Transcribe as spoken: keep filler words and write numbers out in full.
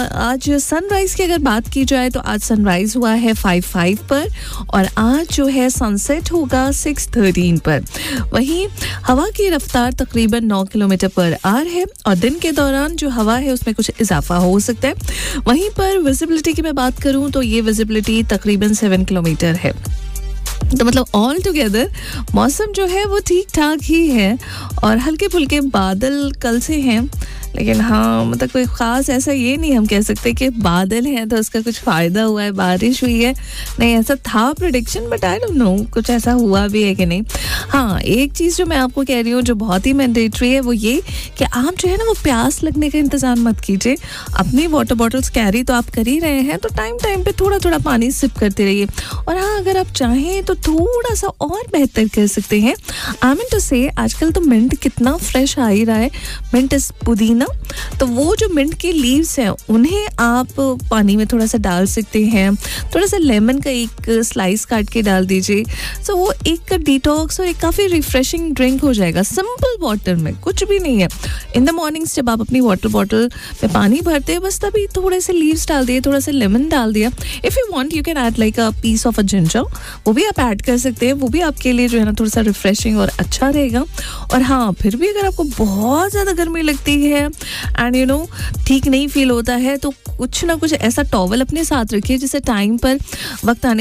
आज सनराइज़ की अगर बात की जाए तो आज सनराइज़ हुआ है फाइव फाइव पर और आज जो है सनसेट होगा सिक्स थर्टीन पर। वहीं हवा की रफ्तार तकरीबन नौ किलोमीटर पर आवर है और दिन के दौरान जो हवा है उसमें कुछ इजाफा हो सकता है। वहीं पर विजिबिलिटी की मैं बात करूं तो ये विजिबिलिटी तकरीबन सेवन किलोमीटर है। तो मतलब ऑल टुगेदर मौसम जो है वो ठीक ठाक ही है और हल्के फुल्के बादल कल से हैं, लेकिन हाँ मतलब कोई ख़ास ऐसा ये नहीं हम कह सकते कि बादल हैं तो उसका कुछ फ़ायदा हुआ है, बारिश हुई है, नहीं ऐसा था prediction but I don't know कुछ ऐसा हुआ भी है कि नहीं। हाँ एक चीज़ जो मैं आपको कह रही हूँ जो बहुत ही मैंडेटरी है वो ये कि आप जो है ना वो प्यास लगने का इंतज़ाम मत कीजिए। अपनी वाटर बॉटल्स कैरी तो आप कर ही रहे हैं तो टाइम टाइम पे थोड़ा थोड़ा पानी सिप करते रहिए। और हाँ अगर आप चाहें तो थोड़ा सा और बेहतर कर सकते हैं। आई मीन टू से आजकल तो मिंट कितना फ्रेश आ ही रहा है, मिंट इस पुदीना, तो वो जो मिंट के लीव्स हैं उन्हें आप पानी में थोड़ा सा डाल सकते हैं, थोड़ा सा लेमन का एक स्लाइस काट के डाल दीजिए। सो वो एक डिटॉक्स और एक काफ़ी रिफ्रेशिंग ड्रिंक हो जाएगा सिंपल वाटर में, कुछ भी नहीं है। इन द मॉर्निंग्स जब आप अपनी वाटर बॉटल में पानी भरते हैं बस तभी थोड़े से लीव्स डाल दिए, थोड़ा सा लेमन डाल दिया। If you want you can add like a piece of a ginger, वो भी आप ऐड कर सकते हैं, वो भी आपके लिए जो है ना थोड़ा सा रिफ्रेशिंग और अच्छा रहेगा। और हाँ फिर भी अगर आपको बहुत ज़्यादा गर्मी लगती है एंड यू नो ठीक नहीं फील होता है तो कुछ ना कुछ ऐसा टॉवल अपने साथ रखिए जिससे टाइम पर वक्त आने